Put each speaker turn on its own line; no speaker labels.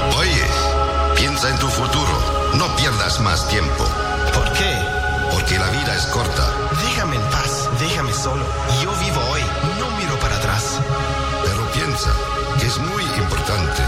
Oye, piensa en tu futuro. No pierdas más tiempo.
¿Por qué?
Porque la vida es corta.
Déjame en paz, déjame solo.